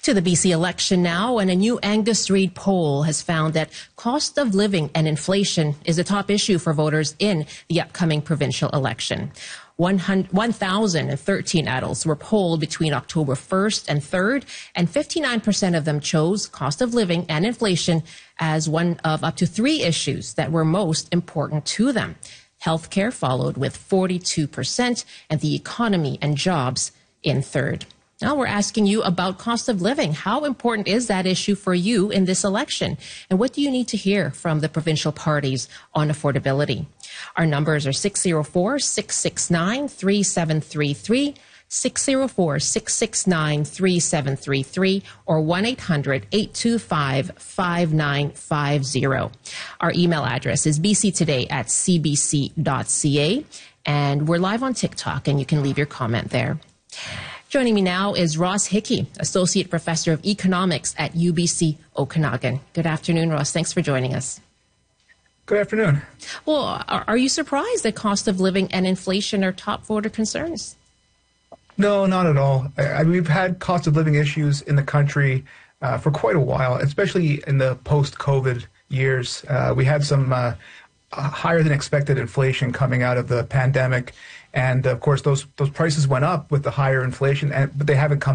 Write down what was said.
To the BC election now, and a new Angus Reid poll has found that cost of living and inflation is a top issue for voters in the upcoming provincial election. 1,013 adults were polled between October 1st and 3rd, and 59% of them chose cost of living and inflation as one of up to 3 issues that were most important to them. Healthcare followed with 42%, and the economy and jobs in 3rd. Now we're asking you about cost of living. How important is that issue for you in this election? And what do you need to hear from the provincial parties on affordability? Our numbers are 604-669-3733, 604-669-3733, or 1-800-825-5950. Our email address is bctoday@cbc.ca, and we're live on TikTok, and you can leave your comment there. Joining me now is Ross Hickey, Associate Professor of Economics at UBC Okanagan. Good afternoon, Ross. Thanks for joining us. Good afternoon. Well, are you surprised that cost of living and inflation are top voter concerns? No, not at all. We've had cost of living issues in the country for quite a while, especially in the post-COVID years. We had some higher than expected inflation coming out of the pandemic. And of course, those prices went up with the higher inflation, but they haven't come